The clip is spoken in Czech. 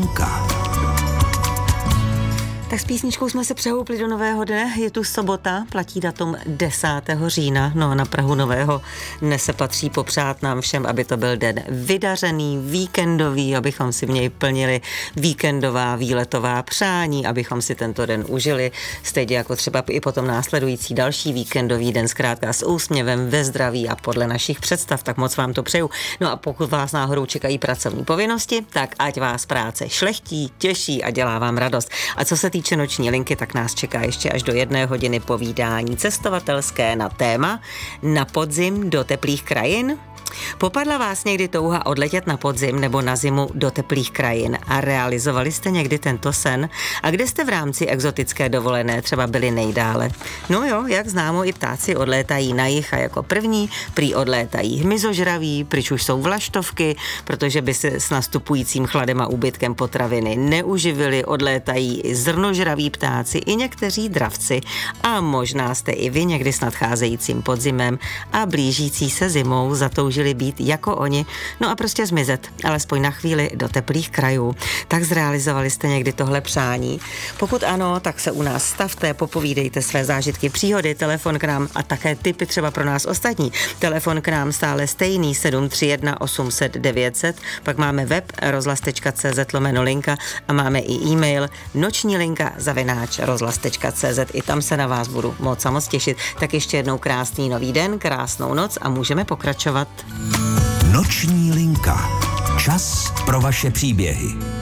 linka. Tak s písničkou jsme se přehoupli do nového dne, je tu sobota, platí datum 10. října, no a na prahu nového dne se patří popřát nám všem, aby to byl den vydařený, víkendový, abychom si v něj plnili víkendová, výletová přání, abychom si tento den užili, stejně jako třeba i potom následující další víkendový den, zkrátka s úsměvem, ve zdraví a podle našich představ, tak moc vám to přeju. No a pokud vás náhodou čekají pracovní povinnosti, tak ať vás práce šlechtí, těší a dělá vám radost. A co se týče noční linky, tak nás čeká ještě až do 1 hodiny povídání cestovatelské na téma Na podzim do teplých krajin. Popadla vás někdy touha odletět na podzim nebo na zimu do teplých krajin a realizovali jste někdy tento sen? A kde jste v rámci exotické dovolené třeba byli nejdále? No jo, jak známo, i ptáci odlétají na jih a jako první prý odlétají hmyzožraví, pryč už jsou vlaštovky, protože by se s nastupujícím chladem a úbytkem potraviny neuživili, odlétají i zrnožraví ptáci, i někteří dravci. A možná jste i vy někdy s nadcházejícím podzimem a blížící se zimou zatoužili být jako oni, no a prostě zmizet, alespoň na chvíli do teplých krajů. Tak zrealizovali jste někdy tohle přání? Pokud ano, tak se u nás stavte, popovídejte své zážitky, příhody, telefon k nám a také tipy třeba pro nás ostatní. Telefon k nám stále stejný 731 800 900, pak máme web rozhlas.cz/linka a máme i e-mail nočnílinka@rozhlas.cz. I tam se na vás budu moc těšit. Tak ještě jednou krásný nový den, krásnou noc a můžeme pokračovat. Noční linka. Čas pro vaše příběhy.